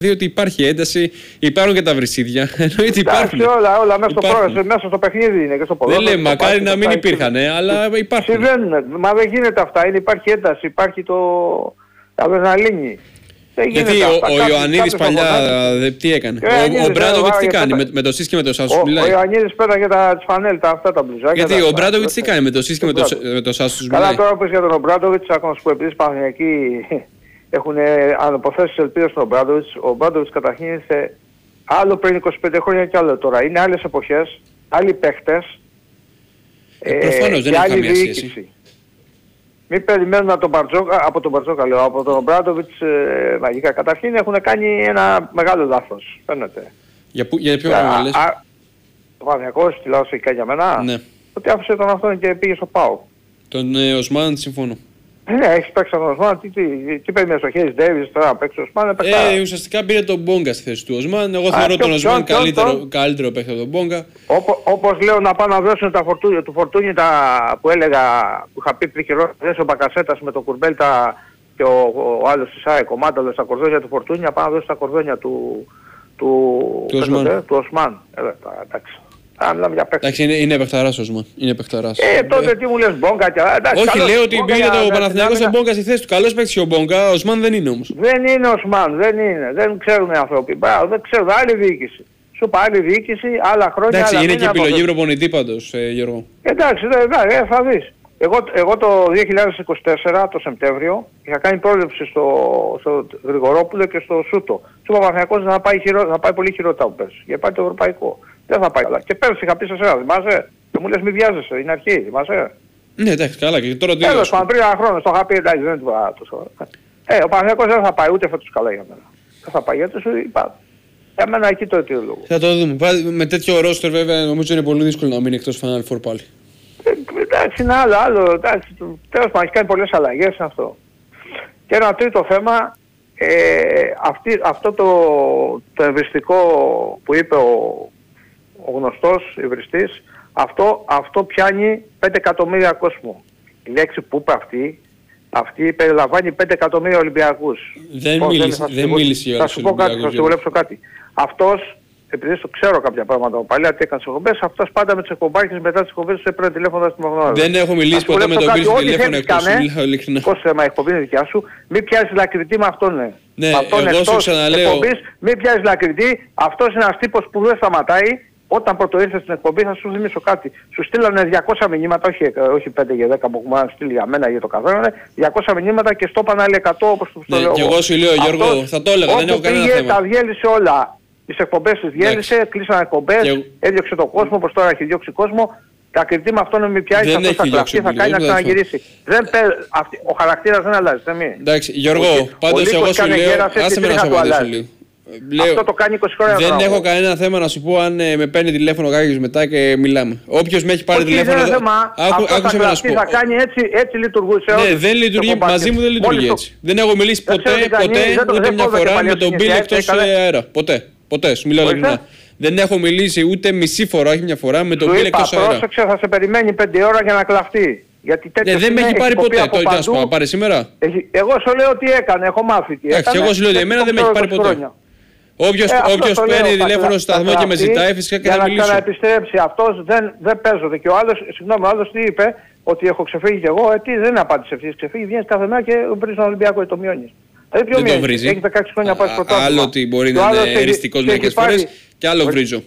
ότι υπάρχει ένταση, υπάρχουν και τα βρυσίδια. Εννοείται υπάρχουν. Όλα μέσα στο παιχνίδι είναι και στο ποδόσφαιρο. Δεν λέμε, μακάρι να μην υπήρχαν, αλλά υπάρχουν. Συμβαίνουν, μα δεν γίνεται αυτά. Υπάρχει ένταση, υπάρχει το αδρεναλίνη. Γιατί ο Ιωαννίδης παλιά τι έκανε? Ο Μπράντοβιτς τι κάνει με το ΣΥΣ και με το ΣΑΣ τους μιλάει? Ο Ιωαννίδης πέταγε τις φανέλτα, αυτά τα μπλουζάκια. Γιατί ο Μπράντοβιτς τι κάνει με το ΣΥΣ και με το ΣΑΣ τους μιλάει? Καλά, τώρα που για τον Μπράντοβιτς, ακόμα σου πω, επειδή οι Παναθηναϊκοί έχουν αναποθέσει ελπίδες στον Μπράντοβιτς, ο Μπράντοβιτς καταρχήν ήρθε άλλο πριν 25 χρόνια και άλλο τώρα. Είναι άλλες εποχές, άλλοι παίχτες και άλλη διοίκηση. Μην περιμένουμε από τον Μπράντοβιτς μαγικά. Καταρχήν έχουν κάνει ένα μεγάλο λάθος, φαίνεται. Για ποιο πράγμα λες? Ο Παναθηναϊκός, τη λάθος για μένα, ναι. Ότι άφησε τον αυτόν και πήγε στο ΠΑΟΚ. Τον Οσμάν, συμφωνώ. Ναι, έχεις παίξει τον Οσμάν, τι περιμένεις, ο Χέρις Ντέιβις τώρα να παίξει ο Οσμάν? Ουσιαστικά πήρε τον Μπόγκα στη θέση του Οσμάν. Εγώ θεωρώ τον Οσμάν καλύτερο παίχτη από τον Μπόγκα. Όπως λέω, να πάνε να δώσουν του Φορτούνι που έλεγα, που είχα πει πριν καιρό, ο Μπακασέτας με τον Κουρμπέλτα και ο άλλος της ΑΕΚ, ο Μάνταλος, τα κορδόνια του Φορτούνι, να πάνε να δώσουν τα κορδόνια του Οσμάν. Εντάξει. Εντάξει, είναι παιχταράς ο Οσμάν. Τότε τι μου λες, Μπόγκα και όχι, λέω ότι πήρε το Παναθηναϊκός τον Μπόγκα στη θέση του. Καλός παίκτης ο Μπόγκα, ο Οσμάν δεν είναι όμως. Δεν είναι ο Οσμάν, δεν είναι. Δεν ξέρουν οι άνθρωποι. Δεν ξέρουν, άλλη διοίκηση. Σου είπα άλλη διοίκηση, άλλα χρόνια. Εντάξει, είναι και επιλογή προπονητή πάντως, Γιώργο. Εντάξει, θα δεις. Εγώ το 2024, το Σεπτέμβριο, είχα κάνει πρόβλεψη στο Γρηγορόπουλο και στο Σούτο. Σου είπα ο Παναθηναϊκός θα πάει πολύ χειρότερα από πέρσι. Γιατί πάει το ευρωπαϊκό. Δεν θα πάει καλά. Και πέρσι είχα πει σε εσένα, θυμάσαι? Και μου λες μη βιάζεσαι, είναι αρχή, θυμάσαι? Ναι, εντάξει, καλά. Και τώρα τι τέλος πάντων, πριν ένα χρόνο, το είχα πει, εντάξει, δεν του τόσο. Ο Παναθηναϊκός δεν θα πάει ούτε φέτος καλά για μένα. Δεν θα πάει, γιατί σου είπα. Για μένα εκεί το αιτιολόγο. Θα το δούμε. Με τέτοιο ρόστερ βέβαια νομίζω είναι πολύ δύσκολο να μείνει εκτός Final Four πάλι. Εντάξει, είναι άλλο. Εντάξει, τέλος πάντων, έχει κάνει πολλές αλλαγές αυτό. Και ένα τρίτο θέμα, αυτό το ευριστικό που είπε ο γνωστός ευριστής, αυτό πιάνει 5 εκατομμύρια κόσμο. Η λέξη που είπε αυτή περιλαμβάνει 5 εκατομμύρια Ολυμπιακούς. Δεν μίλησε για θα σου πω κάτι, θα σου βουλέψω κάτι. Αυτός, επειδή το ξέρω κάποια πράγματα από παλιά, τι έκανε στις εκπομπές, αυτός πάντα με τις εκπομπάρχες μετά τις εκπομπές του έπαιρνε τηλέφωνο στην Μαγνώνα. Δεν έχω μιλήσει ποτέ με τον πίσω τηλέφωνο εκτός. Πώς θέμα, η εκπομπή είναι δικιά σου, μην πιάσεις λακριτή με αυτόν, ναι. Ναι, εγώ σου ξαναλέω. Μην πιάσεις λακριτή, αυτός είναι ένας τύπος που δεν σταματάει. Όταν πρώτο ήρθε στην εκπομπή θα σου θυμίσω κάτι. Σου στείλανε 200 μηνύματα, όχι 5 και 10 που έχουμε στείλει για μένα για το καθένα, 200 μηνύματα και στο πάνε άλλοι 100 όπως του το λέω. Και εγώ σου λέω, Γιώργο, θα το έλεγα, δεν έχω κανένα θέμα. Τα διέλυσε όλα. Τις εκπομπές τις διέλυσε, κλείσανε εκπομπές, έδιωξε τον κόσμο, όπως τώρα έχει διώξει κόσμο. Τα κριτή με αυτόν μην πιάσει, αυτός θα κλαφτεί, θα κάνει να ξαναγυρίσει. Ο χαρακτήρας δεν αλλάζει, εντάξει, Γιώργο, πάντως εγώ σου λέω, άσε με να σε απαντήσω λίγο. Αυτό το κάνει 20 χρόνια. Δεν έχω κανένα θέμα να σου πω αν με παίρνει τηλέφωνο κάποιος μετά και μιλάμε. Όποιος με έχει πάρει τηλέφωνο. Άκουσε με να σου πω. Θα κάνει έτσι λειτουργούσε. Ναι, δεν λειτουργεί, μαζί μου δεν λειτουργεί έτσι. Δεν έχω μιλήσει ποτέ ούτε μια φορά με τον Μπίλ εκτός αέρα. Ποτέ, σου μιλάω ειλικρινά. Δεν έχω μιλήσει ούτε μισή φορά, όχι μια φορά με τον Μπίλ εκτός αέρα. Πρόσεξε, θα σε περιμένει 5 ώρα για να κλαφτεί. Δεν με έχει πάρει ποτέ. Το να σου πάρει σήμερα. Εγώ σου λέω τι έκανε, έχω μάθει τι έκανε. Εγώ σου λέω ότι εμένα δεν με έχει πάρει ποτέ. Όποιος παίρνει τηλέφωνο στο σταθμό και με ζητάει φυσικά και θα μιλήσω. Για να ξαναεπιστρέψει αυτός δεν παίζονται. Και ο άλλος τι είπε, ότι έχω ξεφύγει κι εγώ, δεν απάντησε ευθύς ξεφύγει, βγαίνεις κάθε μέρα και βρεις τον Ολυμπιακό ή το μειώνεις. Δεν το βρίζει. Έχει 16 χρόνια πάει στο πρωτάθλημα. Άλλο ότι μπορεί να είναι εριστικός μερικές φορές και άλλο βρίζω.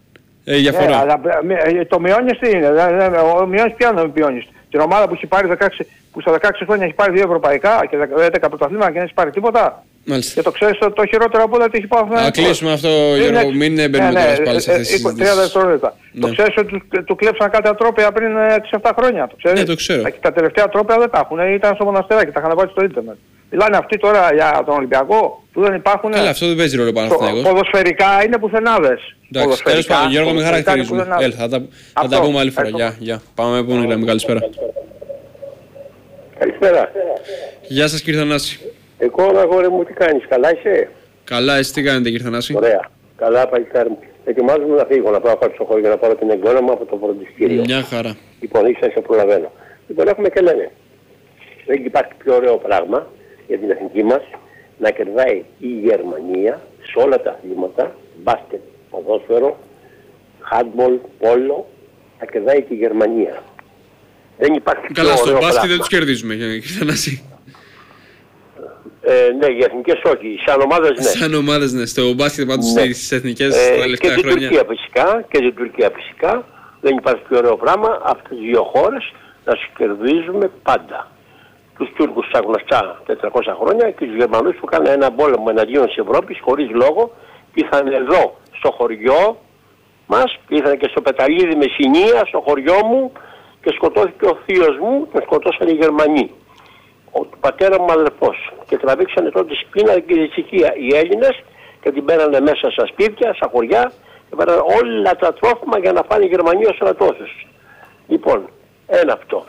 Διαφορά. Το μειώνεις τι είναι, ο μειώνεις ποια να μειώνεις. Την ομάδα που έχει πάρει 16, που στα 16 χρόνια έχει πάρει 2 ευρωπαϊκά και 10 πρωταθλήματα και δεν έχει πάρει τίποτα. Μάλιστα. Και το ξέρεις το χειρότερο από όλα ότι έχει πάει αυτό. Να κλείσουμε αυτό, Γιώργο, μην μπαίνουμε τώρα πάλι σε θέσεις. 30 δευτερόλεπτα. Το ξέρεις ότι του κλέψαν κάτι ατρόπαια πριν 6-7 χρόνια. Το ξέρεις. Ναι, το ξέρω. Τα τελευταία ατρόπαια δεν τα έχουν, ήταν στο μοναστεράκι, τα είχαν βάλει στο ίντερνετ. Μιλάνε αυτοί τώρα για τον Ολυμπιακό που δεν υπάρχουν. Καλά, αυτό δεν παίζει ρόλο Παναθηναϊκός. Ποδοσφαιρικά είναι πουθενάδες. Εντάξει, τέλος πάντων, Γιώργο, μην χαρακτηρίζουμε. Θα τα πούμε άλλη φορά. Γεια. Πάμε με επόμενη γραμμή. Καλησπέρα. Καλησπέρα. Γεια σας κύριε Θανάση. Εγώ αγόρι μου τι κάνεις, καλά είσαι? Καλά, εσύ τι κάνετε κύριε Θανάση? Ωραία. Καλά παλικάρι μου. Ετοιμάζομαι να φύγω, να πάω κάτω στο χώρο για να πάρω την εγγόνα μου από το φροντιστήριο. Μια χαρά. Λοιπόν, ίσα σε προλαβαίνω. Λοιπόν, έχουμε και λένε. Δεν υπάρχει πιο ωραίο πράγμα για την εθνική μας να κερδάει η Γερμανία σε όλα τα αθλήματα, μπάσκετ, ποδόσφαιρο, handball, πόλο, να κερδάει και η Γερμανία. Δεν υπάρχει. Καλά, στο μπάσκετ δεν τους κερδίζουμε, Θανάση. Ναι, για εθνικές όχι, σαν ομάδες ναι. Σαν ομάδες ναι, στο μπάσκετ πάντως στις εθνικές τα τελευταία χρόνια. Και την Τουρκία φυσικά, δεν υπάρχει πιο ωραίο πράγμα, αυτές τις δύο χώρες να τους κερδίζουμε πάντα. Τους Τούρκους τα γνωστά 400 χρόνια και τους Γερμανούς που κάνουν ένα πόλεμο εναντίον της Ευρώπης χωρίς λόγο, ήρθαν εδώ στο χωριό μας, ήρθαν και στο Πεταλίδι Μεσσηνία, στο χωριό μου και σκοτώθηκε ο θείος μου, τον σκοτώσαν οι Γερμανοί. Ο πατέρα μου αδερφός και τραβήξανε τότε σπίνα και δυστυχία οι Έλληνες και την πέρανε μέσα στα σπίτια, στα χωριά και πέρανε όλα τα τρόφιμα για να φάνε οι Γερμανοί ως στρατώσεις. Λοιπόν, ένα αυτό.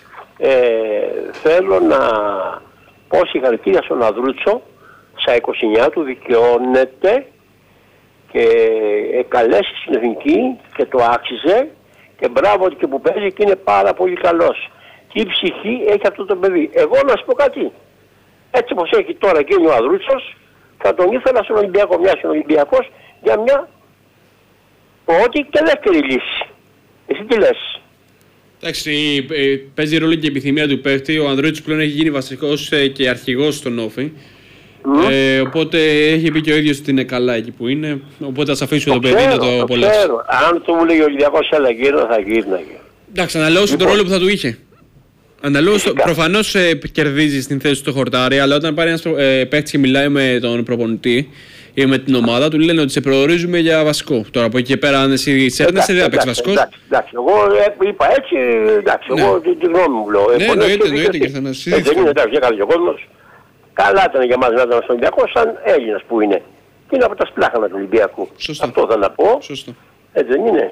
Θέλω να πω συγχαρητήρια στον Αδρούτσο, στα 29 του δικαιώνεται και καλέσει στην εθνική και το άξιζε και μπράβο και που παίζει και είναι πάρα πολύ καλός. Τι ψυχή έχει αυτό το παιδί. Εγώ να σου πω κάτι. Έτσι όπως έχει τώρα γίνει ο Αδρούτσος, θα τον ήθελα στον Ολυμπιακό, μιας Ολυμπιακός, για μια πρώτη και δεύτερη λύση. Εσύ τι λες? Εντάξει, παίζει ρόλο και η επιθυμία του παίχτη. Ο Ανδρούτσος πλέον έχει γίνει βασικός και αρχηγός στον Όφη. Οπότε έχει πει και ο ίδιος ότι είναι καλά εκεί που είναι. Οπότε ας αφήσουμε το παιδί να το απολαύσει. Αν του μου λέει ο Ολυμπιακός έλα γύρω, θα γύρναγε. Εντάξει, αναλόγως τον ρόλο που θα του είχε. Αναλόγως, προφανώς κερδίζει στην θέση του χορτάρι, αλλά όταν πάρει ένας παίκτης και μιλάει με τον προπονητή ή με την ομάδα, του λένε ότι σε προορίζουμε για βασικό. Τώρα από εκεί και πέρα, αν εσύ σέρνεσαι, δεν θα παίξεις βασικός. Εντάξει, εγώ είπα έτσι, εντάξει, εγώ τη γνώμη μου λέω. Ναι, εννοείται και θα να συζητήσω. Δεν είναι εντάξει, έκανε ο κόσμος. Καλά ήταν για μας να ήταν στον Ολυμπιακό, σαν Έλληνας που είναι. Και είναι από τα σπλάχανα του Ολυμπιακού. Σωστό. Αυτό θα να πω. Σωστό. Έτσι δεν είναι?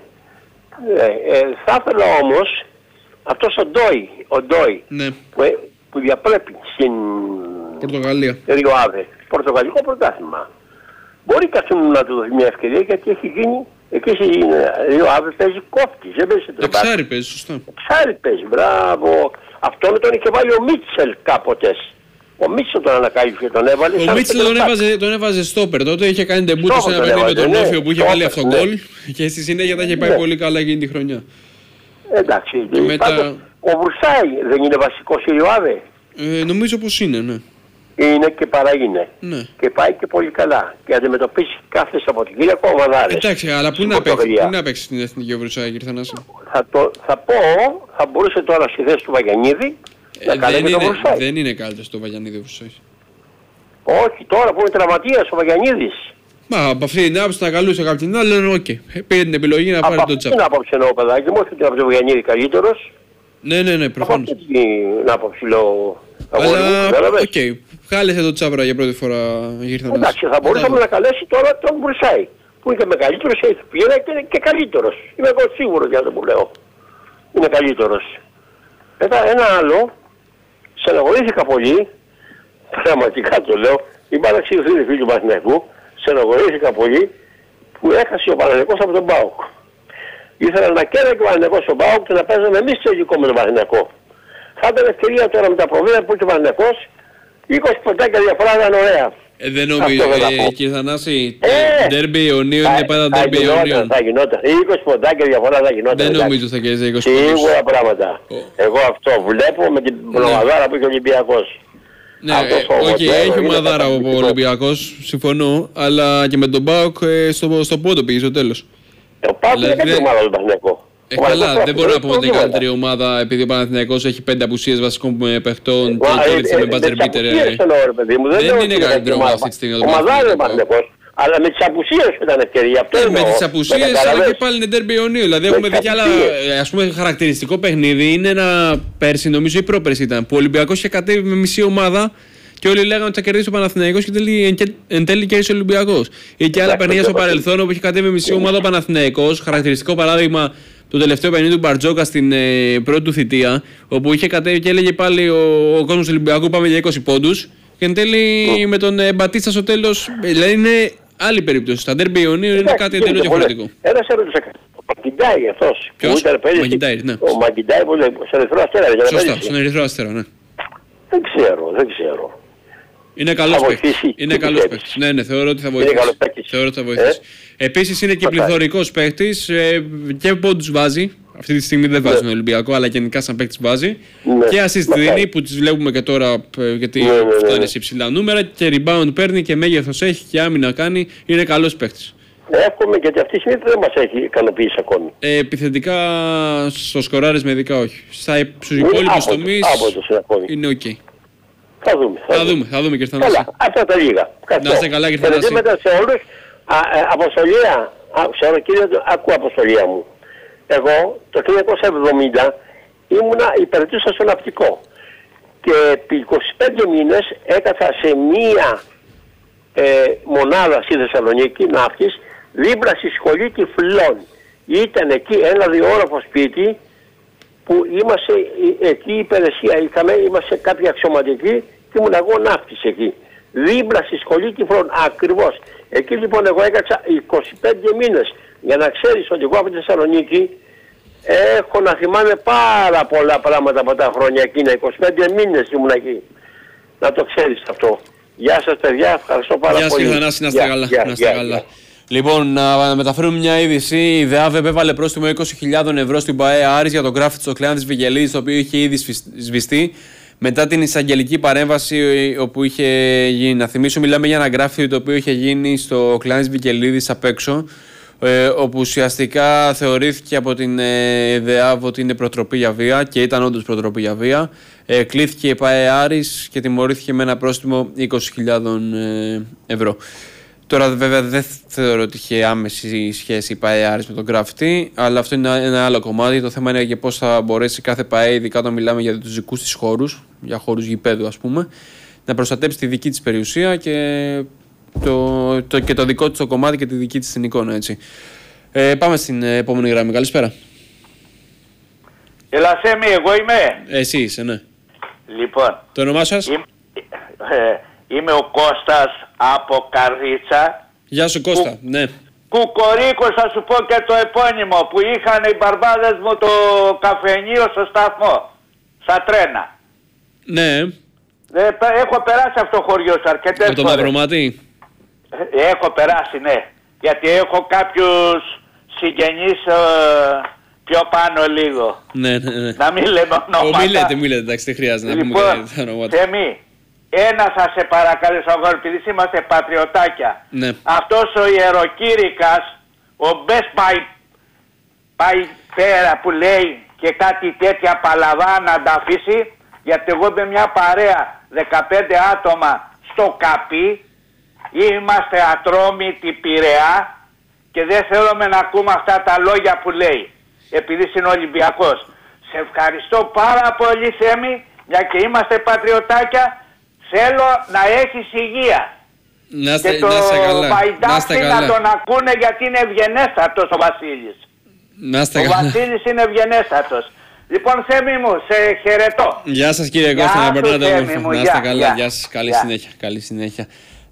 Θα ήθελα όμως αυτός ο Ντόι ναι. που διαπρέπει στην Πορτογαλία. Ριο Άβε, πορτογαλικό πρωτάθλημα. Μπορεί καθόλου να του δώσει μια ευκαιρία γιατί έχει γίνει εκεί στην Ριο Άβε παίζει κόφτης, δεν παίζει τρεμπάτη. Εξάρι παίζει, σωστά. Εξάρι παίζει, μπράβο. Αυτόν τον είχε βάλει ο Μίτσελ κάποτε. Ο Μίτσελ τον ανακάλυψε, τον έβαλε. Ο Μίτσελ τον έβαζε στόπερ τότε, είχε κάνει τεμπούτο σε ένα παιχνίδι με τον Όφιο που είχε βάλει αυτό γκολ και στη συνέχεια τα είχε πάει πολύ καλά εκείνη τη χρονιά. Εντάξει, ο Βρουσάη δεν είναι βασικός στη Ριο Άβε? Νομίζω πως είναι, ναι. Είναι και παρά είναι. Ναι. Και πάει και πολύ καλά. Και αντιμετωπίσει κάθε Σαββατοκύριακο ομαδάρες. Εντάξει, αλλά πού να παίξει στην εθνική ο Βρουσάη, κύριε Θανάση? Θα πω, θα μπορούσε τώρα στη θέση του Βαγιανίδη να κάνει και τον Βρουσάη. Δεν είναι καλύτερο στο Βαγιανίδη ο Βρουσάη. Όχι, τώρα που είναι τραυματίας ο Βαγιανίδης. Μα από αυτή την άποψη θα καλούσε κάποιον άλλο, λένε οκ. Πήρε την επιλογή να πάρει τον Τσάπ. Από την άποψη εννοώ, παιδάκι μου, όχι ότι από τον Βαγιανίδη καλύτερος. Ναι, προφανώς. Από την άποψη λέω. Αλλά, οκ, βγάλεσε τον Τσάπρα για πρώτη φορά, ήρθαν. Εντάξει, θα μπορούσαμε να καλέσει τώρα τον Βρουσάη, που είναι και μεγαλύτερος, έχει πείρα και είναι και καλύτερος. Είμαι εγώ σίγουρος για αυτό που λέω. Είναι καλύτερος. Μετά ένα άλλο, στεναχωρήθηκα πολύ, πραγματικά το λέω, είπα φίλοι του Παναθηναϊκού, στεναχωρήθηκα πολύ που έχασε ο Παναθηναϊκός από τον ΠΑΟΚ. Ήθελα να κέρδισε και ο Παναθηναϊκός στον ΠΑΟΚ και να παίζαμε εμείς τελικό με τον Παναθηναϊκό. Θα ήταν ευκαιρία τώρα με τα προβλήματα που έχει ο Παναθηναϊκός, 20 ποντάκια διαφορά ήταν ωραία. Δεν νομίζω, κύριε Θανάση, ντέρμπι Ιωνίου είναι πάντα ντέρμπι Ιωνίου. Θα γινόταν, 20 ποντάκια διαφορά θα γινόταν. Δεν νομίζω θα κερδίσει 20 ποντάκια. Σίγουρα πράγματα. Εγώ αυτό βλέπω με την ομαδάρα που έχει ο Ολυμπιακός. Ναι, όχι, έχει ομαδάρα ο Ολυμπιακός, συμφωνώ, αλλά και με τον ΠΑΟΚ στο πόντο πήγε στο τέλος. Ο ΠΑΟΚ είναι κάτι ομάδα του Παναθηναϊκού. Καλά, δεν μπορούμε να πούμε ότι είναι καλύτερη ομάδα επειδή ο Παναθηναϊκός έχει 5 απουσίες βασικών παιχτών και κέρδισε με μπάτζερ μπίτερ. Δεν είναι καλύτερη ομάδα αυτή τη στιγμή. Ομαδάρα είναι ο Παναθηναϊκός. Αλλά με τις απουσίες ήταν ευκαιρία. Με τις απουσίες αλλά και πάλι είναι ντέρμπι Ιωνίου. Δηλαδή έχουμε δει κι άλλα, ας πούμε, χαρακτηριστικό παιχνίδι. Είναι ένα πέρσι, νομίζω ή πρόπερσι ήταν, που ο Ολυμπιακός είχε κατέβει με μισή ομάδα και όλοι λέγανε ότι θα κερδίσει ο Παναθηναϊκός και εν τέλει κέρδισε ο Ολυμπιακός. Ή και άλλα παιχνίδια στο παρελθόν όπου είχε κατέβει με μισή ομάδα ο Παναθηναϊκός. Χαρακτηριστικό παράδειγμα το τελευταίο παιχνίδι του Μπαρτζόκα στην πρώτη του θητεία, όπου είχε κατέβει και έλεγε πάλι ο κόσμος του Ολυμπιακού πάμε για 20 πόντους. Και εν τέλει με τον Μπατίστα στο τέλος, δηλαδή είναι άλλη περίπτωση. Στα ντέρμπι Ιωνίου είναι κάτι εντελώς διαφορετικό. Ένας έρωτος ο Μαγκιντάι αυτός. Ποιος? Μαγκιντάι, ναι. Ο Μαγκιντάι που είναι στον Ερυθρό Αστέρα. Σωστά, στον Ερυθρό Αστέρα, ναι. Δεν ξέρω. Είναι καλός παίκτης. Είναι καλός παίκτης. Ναι, θεωρώ ότι θα βοηθήσει. Επίσης είναι και πληθωρικός παίκτης και πόντους βάζει. Αυτή τη στιγμή δεν βάζει τον Ολυμπιακό, αλλά γενικά σαν παίκτης βάζει. Και assist δίνει που τις βλέπουμε και τώρα γιατί φτάνει σε υψηλά νούμερα. Και rebound παίρνει και μέγεθος έχει και άμυνα κάνει. Είναι καλός παίκτης. Εύχομαι γιατί αυτή η στιγμή δεν μας έχει ικανοποιήσει ακόμη. Επιθετικά στο σκοράρισμα ειδικά όχι. Στους υπόλοιπους τομείς είναι οκ. Θα δούμε και Καλά, αυτά τα λίγα. Να είστε καλά και θα σε όλους. Αποστολία, κύριε, ακούω αποστολία μου. Εγώ το 1970 ήμουνα υπηρετούσα στο ναυτικό και επί 25 μήνες έκατσα σε μία μονάδα στη Θεσσαλονίκη ναύτης δίπλα στη σχολή Τυφλών. Ήταν εκεί ένα διόροφο σπίτι που είμαστε εκεί υπηρεσία είχαμε, είμαστε κάποιοι αξιωματικοί και ήμουν εγώ ναύτης εκεί. Δίπλα στη σχολή Τυφλών ακριβώς. Εκεί λοιπόν εγώ έκατσα 25 μήνες. Για να ξέρεις ότι εγώ από τη Θεσσαλονίκη έχω να θυμάμαι πάρα πολλά πράγματα από τα χρόνια εκείνα. 25 μήνες ήμουν εκεί. Να το ξέρεις αυτό. Γεια σας παιδιά, ευχαριστώ πάρα πολύ. Γεια σας, να είστε καλά. Λοιπόν, να μεταφέρουμε μια είδηση. Η ΔΕΑΒ έβαλε πρόστιμο 20.000 ευρώ στην ΠΑΕ Άρης για τον γκράφιτι στο Κλεάνθης Βικελίδης, το οποίο είχε ήδη σβηστεί μετά την εισαγγελική παρέμβαση όπου είχε γίνει. Να θυμίσω, μιλάμε για ένα γκράφιτι το οποίο είχε γίνει στο Κλεάνθης Βικελίδης απ' έξω, όπου ουσιαστικά θεωρήθηκε από την ΔΕΑΒ ότι είναι προτροπή για βία και ήταν όντως προτροπή για βία. Κλήθηκε η ΠΑΕ Άρης και τιμωρήθηκε με ένα πρόστιμο 20.000 ευρώ. Τώρα βέβαια δεν θεωρώ ότι είχε άμεση σχέση η ΠΑΕ Άρης με τον γκράφιτι, αλλά αυτό είναι ένα άλλο κομμάτι. Το θέμα είναι και πώς θα μπορέσει κάθε ΠΑΕ, ειδικά όταν μιλάμε για τους δικούς της χώρους, για χώρους γηπέδου ας πούμε, να προστατέψει τη δική της περιουσία και το δικό της το κομμάτι και τη δική της την εικόνα, έτσι. Πάμε στην επόμενη γραμμή. Καλησπέρα. Έλα Σέμι, εγώ είμαι. Εσύ είσαι, ναι. Λοιπόν. Το όνομά σας? Είμαι ο Κώστας από Καρδίτσα. Γεια σου Κώστα, ναι. Κουκορίκος θα σου πω και το επώνυμο που είχαν οι μπαρμπάδες μου το καφενείο στο σταθμό. Στα τρένα. Ναι. Έχω περάσει αυτό το χωριό σου αρκετές φορές. Με το Μαυρομάτι? Έχω περάσει, ναι. Γιατί έχω κάποιους συγγενείς πιο πάνω λίγο. Ναι. Να μην λέμε ονόματα. Μη λέτε, εντάξει, δεν χρειάζεται να πούμε τα ονόματα. Θέμη, ένα θα σε παρακαλέσω, επειδή είμαστε πατριωτάκια. Ναι. Αυτός ο ιεροκήρυκας, ο Best πάει πέρα που λέει και κάτι τέτοια παλαβά να τα αφήσει, γιατί εγώ με μια παρέα 15 άτομα στο Καπί, είμαστε ατρόμητοι Πειραιά και δεν θέλουμε να ακούμε αυτά τα λόγια που λέει, επειδή είναι Ολυμπιακός. Σε ευχαριστώ πάρα πολύ Θέμη, μια και είμαστε πατριωτάκια. Θέλω να έχεις υγεία. Και το Βαϊντάφη να τον ακούνε γιατί είναι ευγενέστατος ο Βασίλης. Ο Βασίλης είναι ευγενέστατος. Λοιπόν Θέμη μου, σε χαιρετώ. Γεια σας κύριε Κώστα, να περνάτε όμορφα. Να είστε καλά, γεια σας, καλή συνέχεια.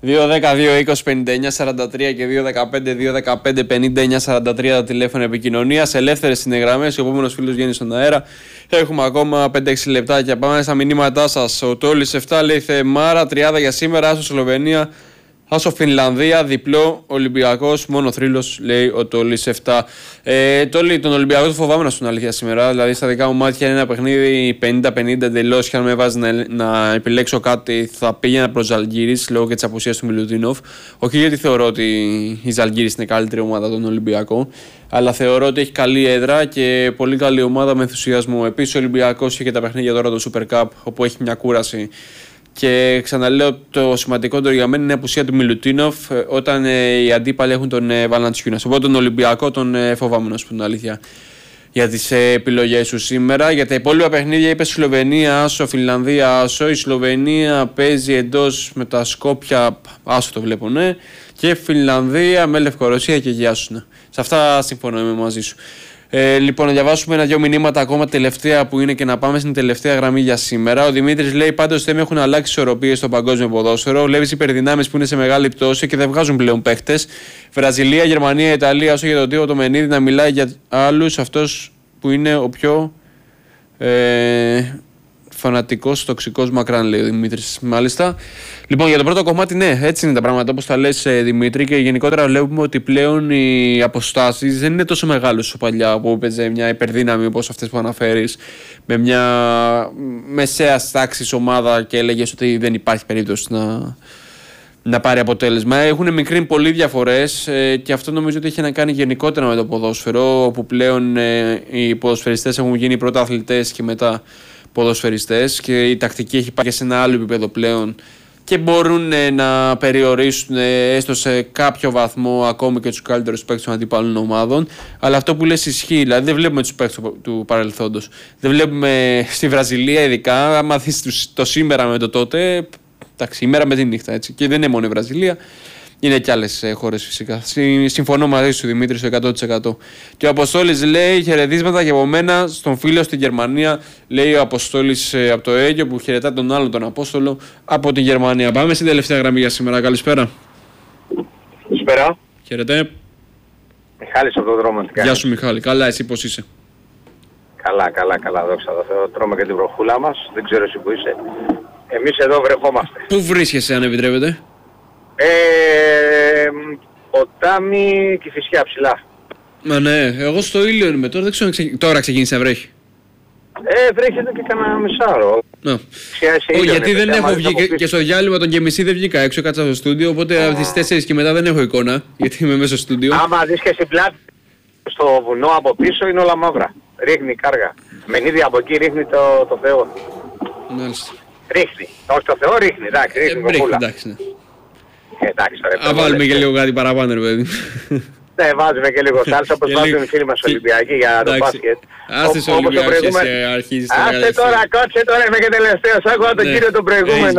2-10-2-20-59-43 και 2-15-2-15-59-43 τα τηλέφωνα επικοινωνίας. Ελεύθερες συνεγραμμές. Ο επόμενος φίλος βγαίνει στον αέρα. Έχουμε ακόμα 5-6 λεπτάκια. Πάμε στα μηνύματά σας. Ο Τόλης 7 λέει Θεμάρα, τριάδα για σήμερα. Άσο Σλοβενία, άσο Φινλανδία, διπλό Ολυμπιακός. Μόνο θρύλος, λέει ο Τόλης 7. Τόλη, τον Ολυμπιακό το φοβάμαι να σου είναι αλήθεια σήμερα. Δηλαδή, στα δικά μου μάτια είναι ένα παιχνίδι 50-50 εντελώς. Και αν με βάζει να επιλέξω κάτι, θα πήγαινα προς Ζαλγκίρις λόγω και της απουσίας του Μιλουτίνοφ. Όχι γιατί θεωρώ ότι η Ζαλγκίρις είναι καλύτερη ομάδα από τον Ολυμπιακό, αλλά θεωρώ ότι έχει καλή έδρα και πολύ καλή ομάδα με ενθουσιασμό. Επίσης, ο Ολυμπιακός είχε και τα παιχνίδια τώρα το Super Cup, όπου έχει μια κούραση. Και ξαναλέω, το σημαντικότερο για μένα είναι η απουσία του Μιλουτίνοφ όταν οι αντίπαλοι έχουν τον Βαλαντσιούνας. Οπότε τον Ολυμπιακό τον φοβάμαι, να σου πω την αλήθεια, για τις επιλογές σου σήμερα. Για τα υπόλοιπα παιχνίδια είπε Σλοβενία άσο, Φινλανδία άσο. Η Σλοβενία παίζει εντός με τα Σκόπια, άσο το βλέπω, ναι. Και Φινλανδία με Λευκορωσία και γεια σου. Ναι. Σε αυτά συμφωνώ, είμαι μαζί σου. Λοιπόν, να διαβάσουμε ένα-δυο μηνύματα ακόμα τελευταία που είναι και να πάμε στην τελευταία γραμμή για σήμερα. Ο Δημήτρης λέει: πάντως Θέμη, έχουν αλλάξει ισορροπίες στο παγκόσμιο ποδόσφαιρο. Βλέπεις υπερδυνάμεις που είναι σε μεγάλη πτώση και δεν βγάζουν πλέον παίχτες. Βραζιλία, Γερμανία, Ιταλία, όσο για τον τύπο το Μενίδη να μιλάει για άλλους. Αυτός που είναι ο πιο φανατικός, τοξικός μακράν, λέει ο Δημήτρης. Μάλιστα. Λοιπόν, για το πρώτο κομμάτι, ναι, έτσι είναι τα πράγματα όπως τα λες, Δημήτρη, και γενικότερα βλέπουμε ότι πλέον οι αποστάσεις δεν είναι τόσο μεγάλες όσο παλιά, που έπαιζε μια υπερδύναμη όπως αυτές που αναφέρεις, με μια μεσαίας τάξης ομάδα και έλεγες ότι δεν υπάρχει περίπτωση να πάρει αποτέλεσμα. Έχουν μικρύνει πολλοί διαφορές και αυτό νομίζω ότι έχει να κάνει γενικότερα με το ποδόσφαιρο, όπου πλέον οι ποδοσφαιριστές έχουν γίνει πρώτα αθλητές και μετά ποδοσφαιριστές και η τακτική έχει πάει σε ένα άλλο επίπεδο πλέον και μπορούν να περιορίσουν έστω σε κάποιο βαθμό ακόμη και τους καλύτερους παίκτες των αντιπάλων ομάδων. Αλλά αυτό που λες ισχύει, δηλαδή δεν βλέπουμε τους παίκτες του παρελθόντος. Δεν βλέπουμε στη Βραζιλία, ειδικά, άμα δεις το σήμερα με το τότε. Εντάξει, η μέρα με τη νύχτα, έτσι. Και δεν είναι μόνο η Βραζιλία, είναι και άλλες χώρες φυσικά. Συμφωνώ μαζί σου, Δημήτρη, στο 100%. Και ο Αποστόλης λέει: χαιρετίσματα και από μένα στον φίλο στη Γερμανία. Λέει ο Αποστόλης από το Αίγιο, που χαιρετά τον άλλο τον Απόστολο από τη Γερμανία. Πάμε στην τελευταία γραμμή για σήμερα. Καλησπέρα. Καλησπέρα. Χαιρετέ. Μιχάλης από τον δρόμο. Γεια σου, Μιχάλη. Καλά, εσύ πώς είσαι? Καλά, δόξα τω Θεώ. Τρώμε και την προχούλα μας. Δεν ξέρω εσύ που είσαι. Εμείς εδώ βρεχόμαστε. Πού βρίσκεσαι, αν επιτρέπετε? Ποτάμι Κηφισιά ψηλά. Μα ναι, εγώ στο ήλιο είμαι τώρα, δεν ξέρω τώρα ξεκίνησε να βρέχει. Βρέχει εδώ και κανένα μισάωρο. Γιατί δεν έχω βγει και στο διάλειμμα των γεμισή δεν βγήκα έξω, κάτσα στο στούντιο, οπότε από τις 4 και μετά δεν έχω εικόνα, γιατί είμαι μέσα στο στούντιο. Άμα δεις και στην πλάτη στο βουνό από πίσω είναι όλα μαύρα. Ρίχνει κάργα. Μενίδι από εκεί ρίχνει το Θεό. Μάλιστα. Ρίχνει. Όχι το Θεό ρίχνει, εντάξει, ρίχνει. Εντάξει, ναι. Εντάξει, τώρα. Βάλουμε και λίγο κάτι παραπάνω, ρε παιδί. Ναι, βάζουμε και λίγο σάλσα, όπως βάζουν οι φίλοι μας Ολυμπιακοί για το μπάσκετ. Άστε σε Ολυμπιακούς αρχίζεις να κάνεις. Άστε τώρα, κάτσε τώρα, είμαι και τελευταίος. Άκουγα τον κύριο τον προηγούμενο.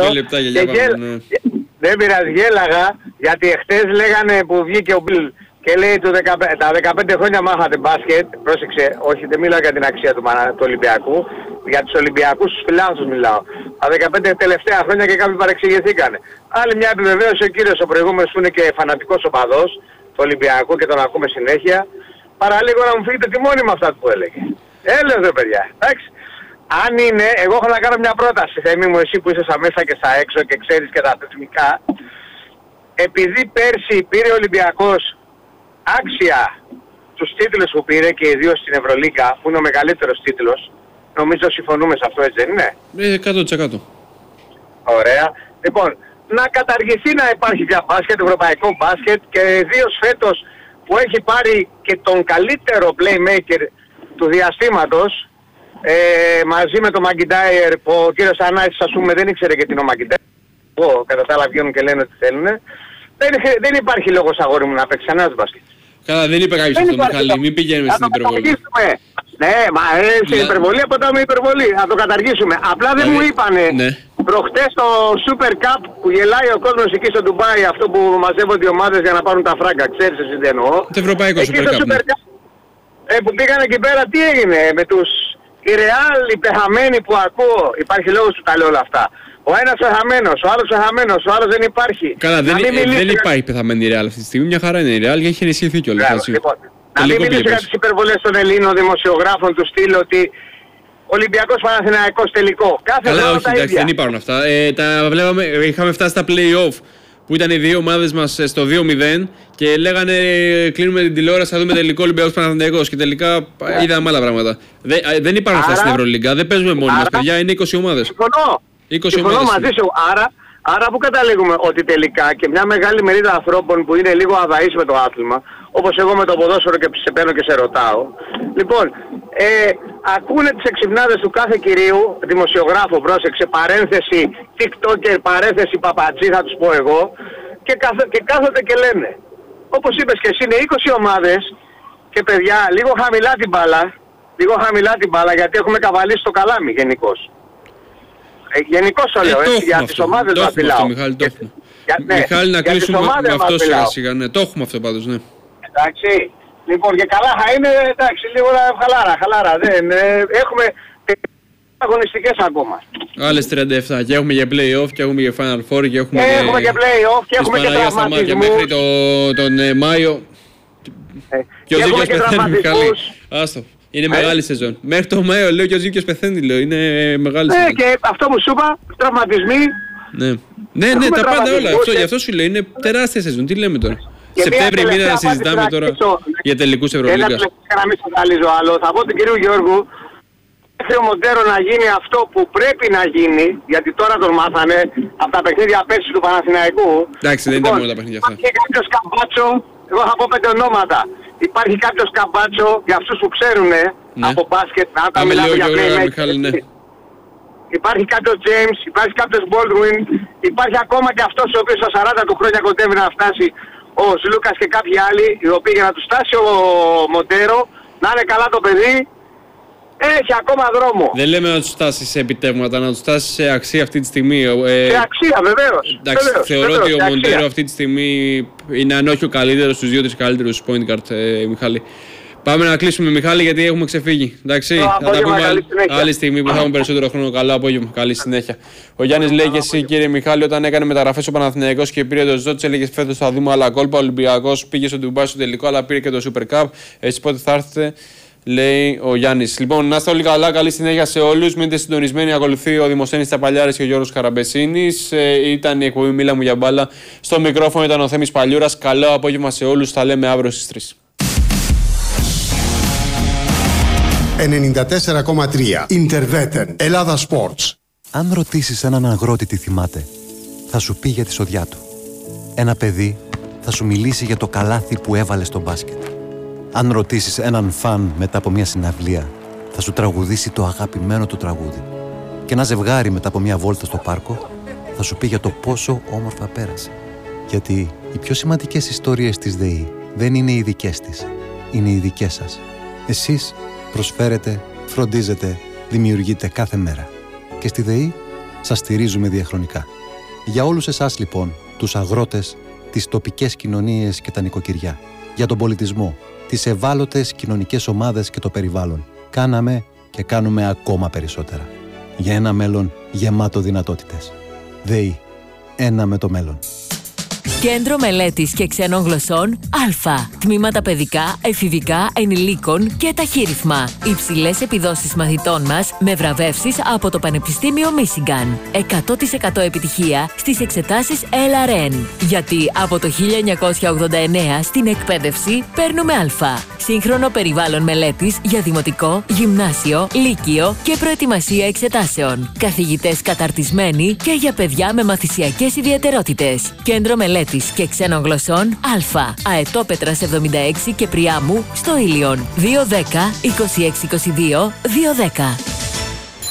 Δεν πειράζει, γέλαγα, γιατί εχθές λέγανε που βγήκε ο Μπιλ και λέει τα 15 χρόνια μάθατε μπάσκετ. Πρόσεξε, όχι, δεν μιλάω για την αξία του Ολυμπιακού. Για τους Ολυμπιακούς, τους φιλάθλους μιλάω. Τα 15 τελευταία χρόνια και κάποιοι παρεξηγηθήκανε. Άλλη μια επιβεβαίωση ο κύριος ο προηγούμενος που είναι και φανατικός οπαδός του Ολυμπιακού και τον ακούμε συνέχεια. Παραλίγο να μου φύγετε τιμόνι με αυτά που έλεγε. Έλεος παιδιά, εντάξει. Αν είναι, εγώ έχω να κάνω μια πρόταση, Θέμη μου, εσύ που είσαι στα μέσα και στα έξω και ξέρεις και τα θεσμικά. Επειδή πέρσι πήρε ο Ολυμπιακός άξια τους τίτλους που πήρε και ιδίως στην Ευρωλίγκα, που είναι ο μεγαλύτερος τίτλος, νομίζω συμφωνούμε σε αυτό, έτσι δεν είναι? 100%. Ωραία. Λοιπόν, να καταργηθεί να υπάρχει πια μπάσκετ, ευρωπαϊκό μπάσκετ, και ιδίως φέτος που έχει πάρει και τον καλύτερο playmaker του διαστήματος, μαζί με τον Μαγκιντάιερ, που ο κύριος Ανάσης, ας πούμε, δεν ήξερε και τι είναι ο Μαγκιντάιερ. Κατά τα άλλα βγαίνουν και λένε ότι θέλουν. Δεν υπάρχει λόγος, αγόρι μου, να παίξει ένας μπάσκετ. Καλά, δεν είπε κάποιος αυτό, Μιχάλη, μην πηγαίνουμε στην υπερβολή. Ναι, μα στην υπερβολή αποτάμε υπερβολή. Να το καταργήσουμε. Απλά δεν μου είπανε προχτές το Super Cup που γελάει ο κόσμος εκεί στο Ντουμπάι, αυτό που μαζεύονται οι ομάδες για να πάρουν τα φράγκα. Ξέρεις εσύ τι εννοώ? Το ευρωπαϊκό Super Cup. Που πήγανε εκεί πέρα, τι έγινε με τους η Real, οι πεθαμένοι που ακούω? Υπάρχει λόγος που τα λέω όλα αυτά. Ο ένας πεθαμένος, ο άλλος πεθαμένος, ο άλλος δεν υπάρχει. Καλά, δεν υπάρχει πεθαμένη η Real αυτή τη στιγμή. Μια χαρά είναι η Real και έχει ενισχυθεί κιόλας. Να μην μιλήσω για τις υπερβολές των Ελλήνων δημοσιογράφων του στυλ ότι Ολυμπιακός Παναθηναϊκός τελικό. Καλά, όχι, εντάξει, δεν υπάρχουν αυτά. Τα βλέπαμε, είχαμε φτάσει στα play-off που ήταν οι δύο ομάδες μας στο 2-0 και λέγανε κλείνουμε την τηλεόραση, θα δούμε τελικό Ολυμπιακός Παναθηναϊκός και τελικά είδαμε άλλα πράγματα. Δεν υπάρχουν αυτά στην Ευρωλίγκα, δεν παίζουμε μόνοι μας, παιδιά, είναι 20 ομάδες. Συμφωνώ μαζί σου. Άρα που καταλήγουμε ότι τελικά και μια μεγάλη μερίδα ανθρώπων που είναι λίγο αδαείς με το άθλημα, όπως εγώ με το ποδόσφαιρο και σε παίρνω και σε ρωτάω, λοιπόν, ακούνε τις εξυπνάδες του κάθε κυρίου, δημοσιογράφο, πρόσεξε, παρένθεση, TikToker, παρένθεση, παπατζή θα τους πω εγώ, και κάθονται και λένε, όπως είπες και εσύ, είναι 20 ομάδες και παιδιά, λίγο χαμηλά την μπάλα, γιατί έχουμε καβαλήσει το καλάμι γενικώς. Γενικώς το λέω, για τις ομάδες μας μιλάω. Μιχάλη, να κλείσουμε με αυτό σιγά σιγά. Ναι, το έχουμε αυτό πάντως, ναι. Εντάξει. Λοιπόν, και καλά θα είναι, εντάξει, λίγο χαλάρα. Έχουμε αγωνιστικές ακόμα. Άλλες 37 και έχουμε για play-off και έχουμε για Final Four και έχουμε και play-off και έχουμε και τραυματισμούς. Μέχρι τον Μάιο. Και ο δίκαιος πεθαίνει, Μιχάλη. Άστο. Είναι μεγάλη σεζόν. Μέχρι το Μάιο λέω και ο Ζήκιος πεθαίνει, λέω. Είναι μεγάλη σεζόν. Ναι, και αυτό που σου είπα, τραυματισμοί. Ναι, τα πάντα όλα. Γι' αυτό σου λέω, είναι τεράστια σεζόν. Τι λέμε τώρα. Σεπτέμβρη μήνα να συζητάμε τώρα για τελικούς Ευρωλίγκας. Να μην σχολιάζω άλλο, θα πω του κυρίου Γιώργου. Ο Μοντέρο να γίνει αυτό που πρέπει να γίνει, γιατί τώρα τον μάθανε από τα παιχνίδια πέρσι του Παναθηναϊκού. Εντάξει, δεν ήταν μόνο τα παιχνίδια αυτά. Υπάρχει κάποιος Καμπάτσο, εγώ θα πω 5 ονόματα. Υπάρχει κάποιος Καμπάτσο για αυτούς που ξέρουν από μπάσκετ, να τα μιλάμε για playmaker. Υπάρχει κάποιος James, υπάρχει κάποιος Baldwin, υπάρχει ακόμα και αυτός ο οποίος στα 40 του χρόνια κοντεύει να φτάσει, ο Σλούκας και κάποιοι άλλοι, οι οποίοι για να του φτάσει ο Μοντέρο, να είναι καλά το παιδί, έχει ακόμα δρόμο. Δεν λέμε να του φτάσει σε επιτεύγματα, να του φτάσει σε αξία αυτή τη στιγμή. Σε αξία, βεβαίως. Εντάξει, θεωρώ ότι ο Μοντέρο αυτή τη στιγμή είναι, αν όχι ο καλύτερος, στους 2-3 καλύτερους point guard, Μιχάλη. Πάμε να κλείσουμε, Μιχάλη, γιατί έχουμε ξεφύγει. Εντάξει, θα τα πούμε άλλη στιγμή που θα έχουμε περισσότερο χρόνο. Καλό απόγευμα, καλή συνέχεια. Ο Γιάννης λέει και εσύ, κύριε Μιχάλη, όταν έκανε μεταγραφές ο Παναθηναϊκός και πήρε το Ζώτς, έλεγε φέτος θα δούμε άλλα κόλπα. Ο Ολυμπιακός πήγε στο Ντουμπάι στο τελικό, αλλά πήρε και το Super Cup. Εσείς πότε θα έρθετε, λέει ο Γιάννης. Λοιπόν, να είστε όλοι καλά, καλή συνέχεια σε όλους. Μείνετε συντονισμένοι. Ακολουθεί ο Δημοσθένης Τσαπαλιάρης και ο Γιώργος Καραμπεσίνης. Ήταν η εκπομπή Μίλα μου για μπάλα. Στο μικρόφωνο ήταν ο Θέμης Παλιούρας. Καλό απόγευμα σε όλους. Θα λέμε αύριο στις 3. 94,3 Ιντερβέτεν Ελλάδα Sports. Αν ρωτήσεις έναν αγρότη τι θυμάται, θα σου πει για τη σοδιά του. Ένα παιδί θα σου μιλήσει για το καλάθι που έβαλε στο μπάσκετ. Αν ρωτήσεις έναν φαν μετά από μια συναυλία, θα σου τραγουδήσει το αγαπημένο του τραγούδι. Και ένα ζευγάρι μετά από μια βόλτα στο πάρκο θα σου πει για το πόσο όμορφα πέρασε. Γιατί οι πιο σημαντικές ιστορίες της ΔΕΗ δεν είναι οι δικές της, είναι οι δικές σας. Εσείς προσφέρετε, φροντίζετε, δημιουργείτε κάθε μέρα. Και στη ΔΕΗ σας στηρίζουμε διαχρονικά. Για όλους εσάς λοιπόν, τους αγρότες, τις τοπικές κοινωνίες και τα νοικοκυριά, για τον πολιτισμό, τις ευάλωτες κοινωνικές ομάδες και το περιβάλλον, κάναμε και κάνουμε ακόμα περισσότερα. Για ένα μέλλον γεμάτο δυνατότητες. ΔΕΗ. Ένα με το μέλλον. Κέντρο Μελέτης και Ξένων Γλωσσών Α. Τμήματα παιδικά, εφηβικά, ενηλίκων και ταχύρυθμα. Υψηλές επιδόσεις μαθητών μας με βραβεύσεις από το Πανεπιστήμιο Μίσιγκαν. 100% επιτυχία στις εξετάσεις LRN. Γιατί από το 1989 στην εκπαίδευση παίρνουμε Α. Σύγχρονο περιβάλλον μελέτης για δημοτικό, γυμνάσιο, λύκειο και προετοιμασία εξετάσεων. Καθηγητές καταρτισμένοι και για παιδιά με μαθησιακές ιδιαιτερότητες. Κέντρο Μελέτης και Ξένων Γλωσσών Α. Αετόπετρας 76 και Πριάμου στο Ήλιον. 210 2622 210.